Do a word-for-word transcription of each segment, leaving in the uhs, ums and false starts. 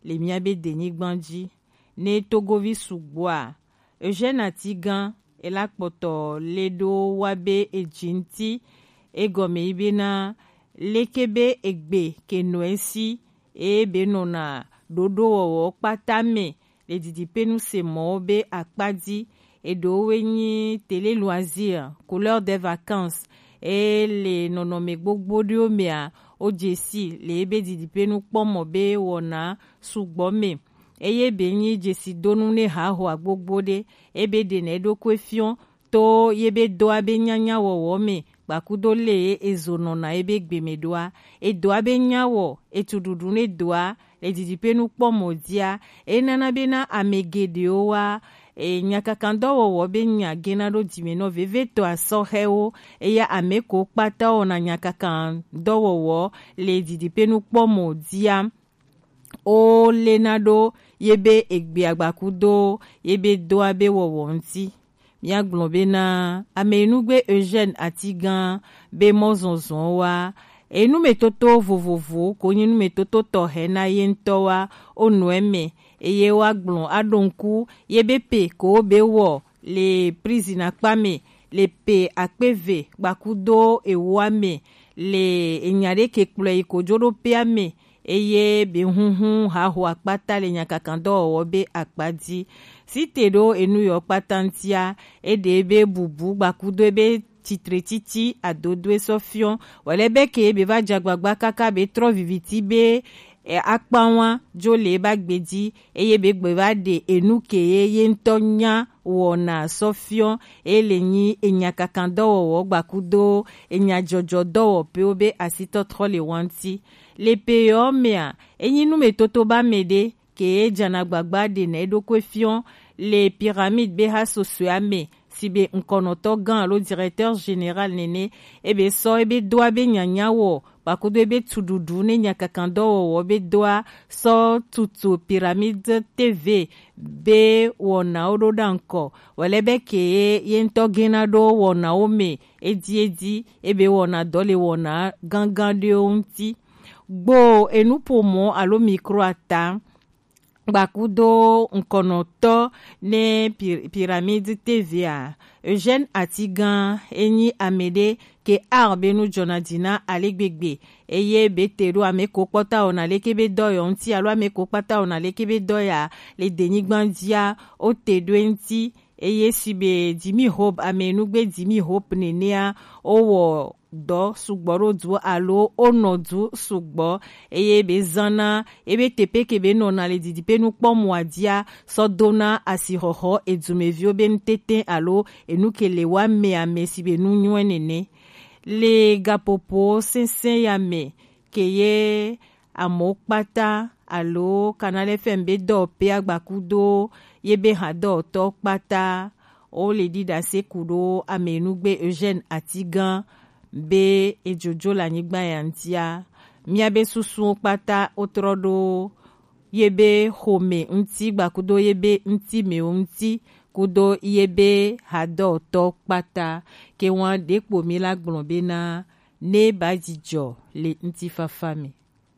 le miabe deni gbanji ne togovi sugboa Eugène Atigan elakpoto ledo wabe ejinti egome ibena lekebe egbe kenoesi ebe nona dodo wowo patame le didipenu se mobe akpadi edowe ni télé loisir couleur des vacances et les nonome gbogbo diomea ojesi le ebe didipenu kpomo be wona sugbome eye benyi jesi donu ne ha ho agbogbo de ebe de ne do kwefion to yebe do abe nyanya wowo me bakudo le ezono na ebe gbemedoa e do abe nyawo etududu ne doa le didipenu kpomo dia e nana bena amegedeoa e nyakakando wowo be nya genado dimeno veveto asoheo e ya ameko kpata ona nyakakando wowo le didipenu kpomo dia o lenado yebe egbe agbakudo yebe do abe wowo nti mia glombe na amenugbe Eugène Atigan be mozonzon wa enu metoto vovovo konyi nu metoto tohe na yentowa onueme eye wa glon adonku yebe pe ko be wo le prisina kpame le pe akpeve gbakudo ewame le enyade kekple ikojodo peame eye be hunhun ha ho akpata le nyakakando wobe akpadi sitedo enu yo patantia ede be bubu gbakudo ebe titre titi adodwe sofion wale be ke be va jagbagba kaka be tro viviti be e akpanwa jole ba gbedi eye be gbe va de enu ke ye ntonya wona sofion elenyi enyakakando wo gbakudo enya jojo do pe obe asito trole wanti le peyo mea enyi nu metoto ba mede ke jana gbagba de na edo kwefion les pyramides beha sosuame sibe nkonoto gan lo directeur général nene ebe so ebe doa be nyanyawo bakudo ebe tududu ne nyakakando wo be doa so tutu pyramide tv be wona odo danko walebe ke yento genado wona ome edi edi ebe wona dole wona gangan de onti gbo enupomo alo micro ata bakudo nkonoto ne pyramide T V A Eugène Atigan eni amede ke arbenu jonadina alegbegbe eye betero ameko pota ona lekebe doyo nti alo ameko pata ona lekebe doya le denigbandia o tedwenti eye sibe Dimi Hope amenugbe Dimi Hope nenea owo do sugboro du alo onodu sugbo eye bezana ebe tepe kebe nona le didipe nu kpomo adia so dona asihoho edumevio ben tete alo enukele wa me ame sibe nu nwenene le gapopo sensen yame keye amokpata alo Canal F M be do pe agbakudo yebe hado to kpata o le dida se kudo amenugbe Eugène Atigan be ejojo la nyigba yantia miabe susu kpata otrodo yebe home nti gbakudo yebe nti me nti kudo yebe hado to kpata ke wan depo mi la glombe na ne bajijo le nti fafami.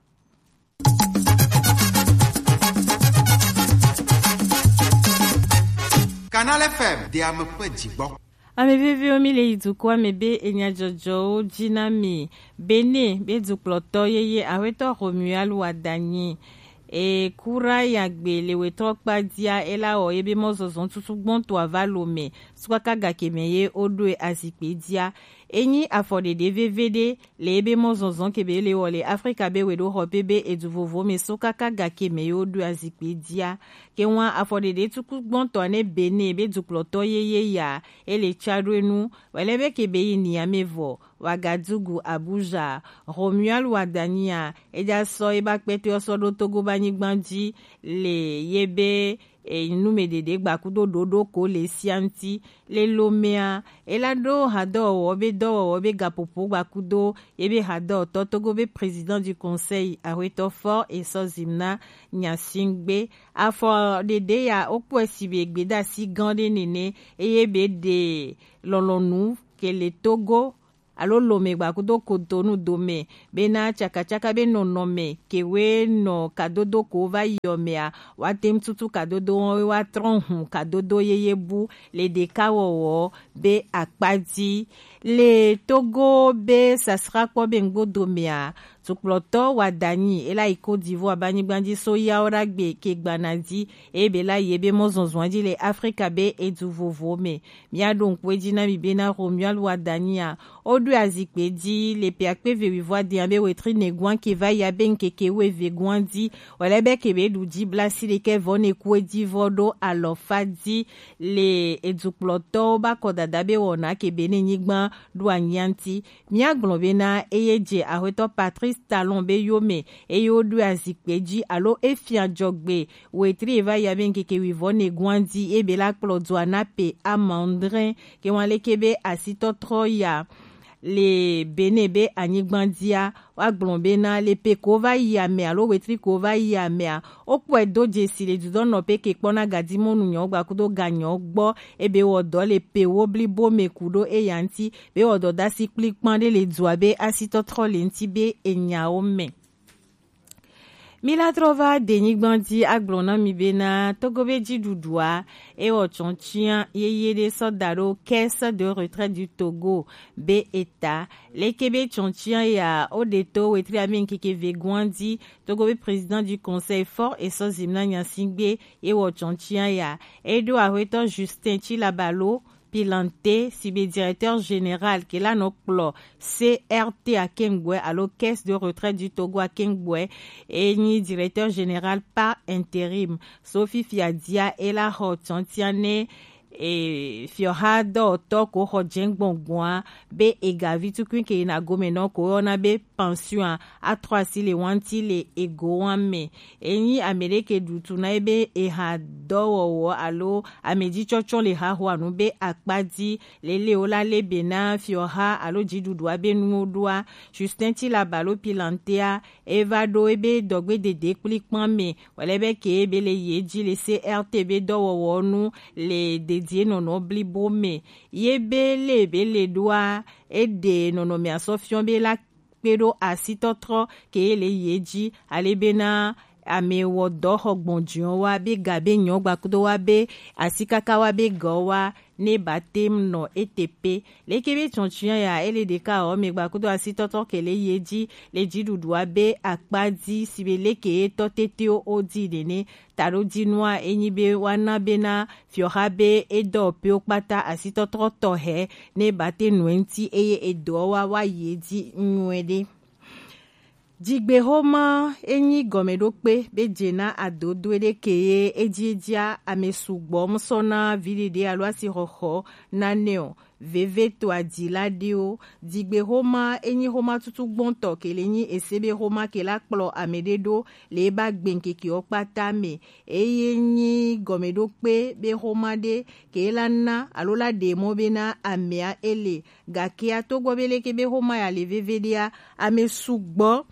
Canal F M de ame pejigbo ameveve omile idukwa mebe enya jojo jinami bene be dukloto yeye aweto Romuald Wadanyi e kura yagbe lewe tokpa dia ela o ebe mozozon tutugbon to avalome swaka gakemeye odwe azikpe dia enyi afode de V V D le ebe mozozon kebe le wole Afrika be wedo hopebe eduvovo me sokaka gakemeye odwe azikpe dia ke wan afode de tutugbon to ane bene be dukloto yeye ya ele chadwenu welebe kebe ni amevo Wagadugu Abuja Romuald Wadanyi eja so eba pete osodo Togo banyigbanji le yebe e nume dede gbakudo dodo ko le sianti le lomea elado hado wobe do wobe gapopo gbakudo yebe hado to Togo be président du conseil Aweto Fort et Sozimna Nyasingbe afo dede ya okwesibe gbeda si gande nene eyebe de lolonu ke le Togo alo lome gbakudo kotonu dome bena chaka chaka be no nome kewe no kadodo ko va yomea watem tutu kadodo wa tronhu kadodo yeyebu le dekawo be akpadi le Togo be sasra kwa bengo domea tukploto wadani ela iko divo abani gbandi soya oragbe ke gbanadi ebe la yebe mozonzwandi le Afrika be eduvovo me mia donc wedina bibena Romuald wadania odu azikpe di le peakpe vewivoa di ambe wetri negwan ke va yaben keke we vegwandi walebe kebe dudi blasi le ke vone kwe di vodo alofadi le edukploto ba kodada be wona ke bene nyigban douanyanti mia globena eyeje ahweto Patrice Talon be yome eyo du azikpeji alo efian jogbe wetri eva yaben keke wivone gwandi ebe la klodwana pe amandrin ke wanle kebe asito troya le benebe anyigbandia wa glombena le pe kova yame alo wetri kova yame opo edo jesi le dudono pe ke kpona gadimonu nyo gba kudo ganyo gbo ebe wodo le pe wobli bo mekudo e yanti be wodo dasi klikpande le duabe asitotro lenti be enyaome Mila trova denigbandi aglona mibena togobeji dudua et ochonchien yeye de soldado caisse de retraite du Togo be eta les kebe chonchien ya odeto wetri amen keke vegwandi togobe président du conseil fort et so zimna nyansingbe et ochonchien ya edo ahweto Justin Chilabalo Pilante, Sibé directeur général qui est là no plo C R T à Kengwe à la caisse de retraite du Togo à Kengwe et ni directeur général par intérim Sophie Fiadia et la Hotantiane et Fiorado Toko Hodjeng Bongwa be egavi tukun ke na gomeno ko ona be pension a trois si le wanti le ego ame eni Amerike dutu na ebe e ha dowo alo amedi chocho le ha ho anu be akpadi le le ola le bena Fiora alo jidudu abe nudua Justin Chilabalo Pilantea evado ebe dogbe de deklikpan me walebe ke ebe le yeji le C R T be dowo nu le de die nono blibo me yebe lebe le doa ede nono me asofion be la pedo asitotro ke le yeji alebena ame wodo hogbonjion wa be gabe nyon gbakudo wa be asikaka wa be go wa ne batem no E T P le kebe chonchian ya ele de ka o me gbakudo asitoto ke le yeji le jidudu wa be akpadi sibele ke totete o di dene taro dinwa enyibe wana bena fiohabe edo pe okpata asitoto tohe ne bate nwenti eye edo wa wa yeji nwede Digbe homa enyi gomedokpe bejena adodo ede keye ejijia amesugbo msona vidide alwasi hoho naneo veve to adiladio digbe homa enyi homa tutu gbonto kelenyi esebe homa kelakplo amededo leba gbenkeki okpata me eyenyi gomedokpe be homa de kelana alola demo bena amea ele gakia to gobele kebe homa ya le veve dia amesugbo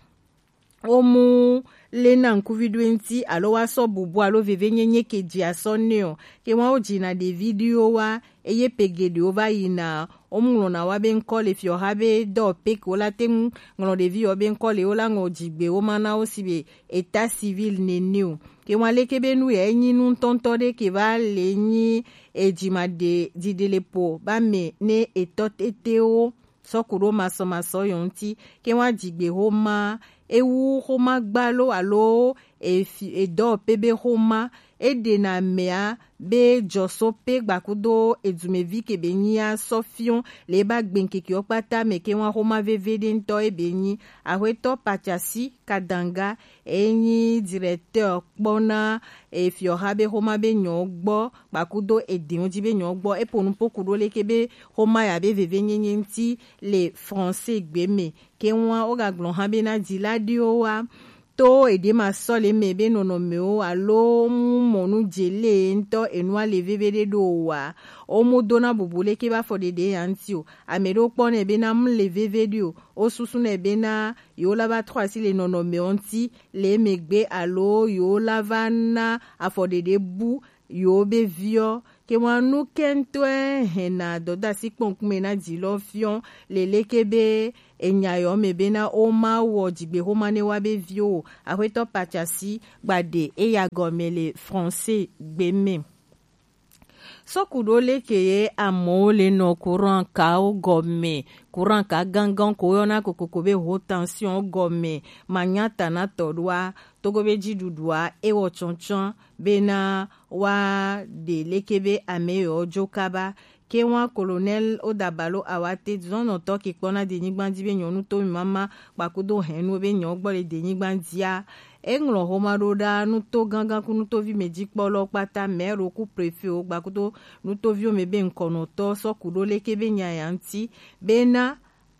omu lena nkuvidu enti alo wa so bubu alo veve nyenye keji asoneo ke wa ojina de video wa eye pegede ova ina omu na wa ben kole fio habe do pek ola tem ngono de vi oben kole ola ngojigbe o mana osibe état civil neneu ke wa lekebe nu ye nyi nu tonto de ke va lenyi ejima de didelepo ba me ne etot eteo sokuro maso maso yonti ke wa jigbe homa ewu homa gbalo alo e edo pebe homa edena mea be joso pe gbakudo edumevi ke benya sofion leba gbenkeki okpata meke wa homa vevede nto ebenyi ahweto pachasi kadanga enyi directeur kpona e fiohabe homa be nyogbo gbakudo edinji be nyogbo eponu pokudo lekebe homa ya be vevenyenye nti le français gbeme ke wa ogaglon habe na diladio wa to ede ma sole mebe nono meo alo monu jele nto enwa levevede do wa o mu dona bubule ke ba fodede antio amedo pone be na mlevevede o susu ne be na yo la ba trois si le nono meonti le megbe alo yo la vana afodede bu yo be vio ke wanu kento hena doda si kponkme na dilofion lele kebe enyayo mebe na oma wo jigbe homa ne wabe vio ahweto pachasi gbade eyagomele français gbeme sokudole keye amole no courant ka o gomme courant ka gangan ko yona kokoko be haute tension gomme manyata na todwa togobe jidudwa e wo chonchon bena wa de lekebe ameyo jokaba ke wan colonel odabalo awate zono to ki kpona de nigbandi be nyonu to mama pakudo henu be nyon gbole de nigbandia englo homaroda nuto gangan ku nuto vi meji polo pata mero ku prefe o gbakudo nuto vi o mebe nkono to so kudo lekebe nyayanti bena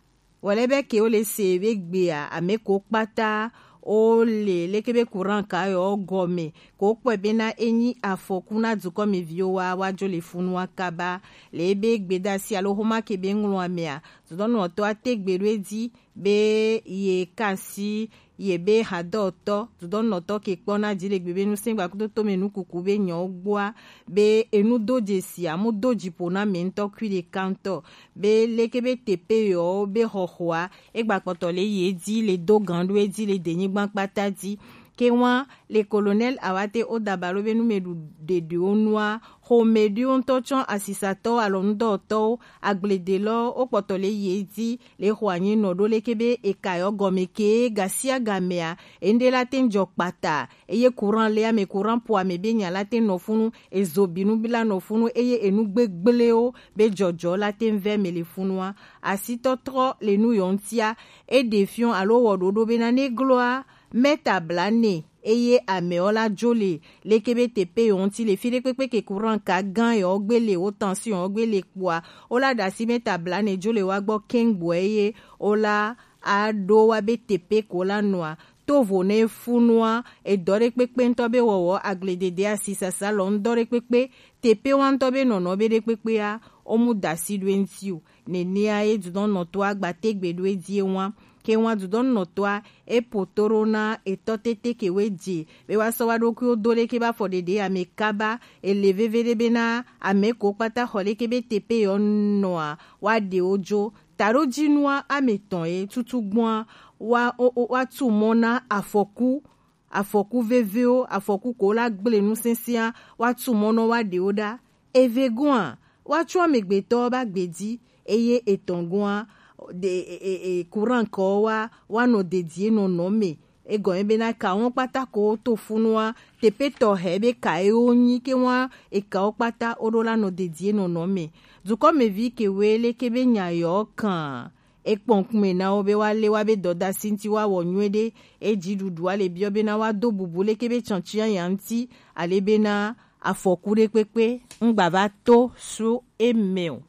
walebe ke o le sebe gbe a ameko pata o le lekebe courant ka yo gome ko po bena eni afokuna duko me viowa wajo le funwa kaba lebe gbeda si alo homa ke be nglo amea zono to ategbere di be ye kasi ye be hadoto zono to ke kpona dire gbebe nu singba kudo to menu kuku be nyon gboa be enu doje si amu doji pona mento kwide kanto be lekebe tepe yo be hohoa egba potole ye di le do gandu e di le denyi gban pata di ke wan le colonel awate odabalo be nu medu de de onwa ho medu onto chon asisato alondo to aglede lo o potole ye di le hwanyi no do lekebe e kayo gomeke gasia gamea ende la tenjo pata eye courant le ame courant po ame be nya la ten no funu ezobinu bila no funu eye enu gbegbleo be jojo la ten ve me le funwa asito tro le nu yontia e defion alo wododo be na ne gloire meta blane eye ameola jole lekebe tepe yonti le file pepe ke courant ka gan yo gbele o tension gbele kwa ola dasi meta blane jole wa gbo kengbo eye ola ado wa be tepe kola noa to vone funwa e dore pepe ntobe wowo aglede de asisa salon dore pepe tepe wan tobe nono be de pepe ya omu dasi dwentiu ne nia e dudon no to agba tegbe dwe die wan ke wan dudon no to e potorona e totete ke weji be wa so wado ku dole ke ba fode de ame kaba e leve vede bena ame ko pata hole ke be tepe yo noa wa de ojo taro jinwa ame ton e tutugbon wa o, o, wa tu mona afoku afoku veveo afoku ko la gble nu sensia wa tu mono wa de oda evegun wa tu amegbe to ba gbedi eye etongun de e, e, e courant ko wa wa no dedie no no me e go ebe na ka won pata ko to funwa tepe to hebe ka e onyi ke wa e ka o pata orola no dedie no no me duko me vi ke wele ke be nya yo kan e ponkme na obe wale wa be doda sinti wa wonwede e jidudu wale bi obe na wa do bubule ke be chanchian yanti ale be na afokure pepe ngba ba to su email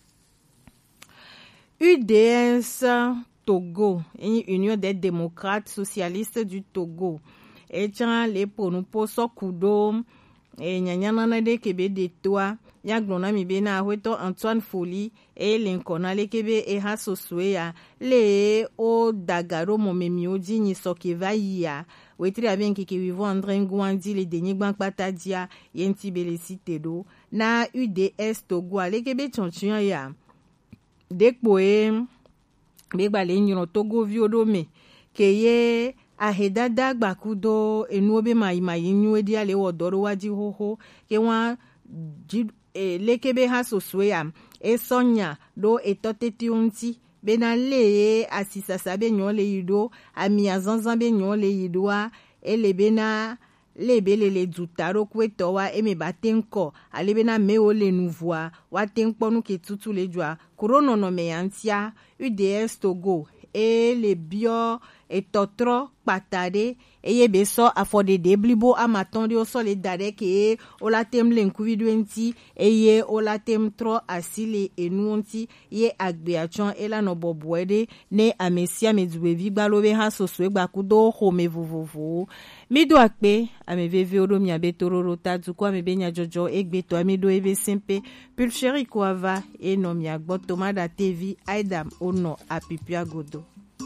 U D S Togo, Union des démocrates socialistes du Togo. Et tiens, les ponupo so kudo, et nyanyana na de kebe de toi, ya glona mi bena weto Antoine Folie, et l'incona le kebe e ha soswea, le o dagaro momemio di ni sokeva ya. Wetri aben ki ke vivo André Ngouandi le denye bank patadia, yenti bele site do, na U D S Togo, le kebe chonchian ya. Dekpoe begba le nyono Togo viodo me keye ahedada gbakudo enuobe mai mai nyu edi ale wodoro waji hoho ke wan e, lekebe ha soswe am e sonya do etoteti unti bena le asisa sabe nyon le yido ami azanzan be nyon le yidwa ele bena lebele le dutaro kweto wa eme batenko alebena meo le nouvoa wa tenko nu ke tutu le jwa kurono no meyantia U D S Togo e le bio e totro patade e yebe so afode de blibo amatonde o so le dare ke o la tem le nkuvidwenti e ye o la tem tro asile enuonti ye agbeachon e la no bobwede ne amesia meduwevi gbalobe ha soswe gbakudo home vovovo mido akpe ameveve odo mi abetororo tadu kwa mebenya jojo egbeto amido ebe simpe pulcheri kwava e no mi agbo tomada T V Aidam ono apipia godo.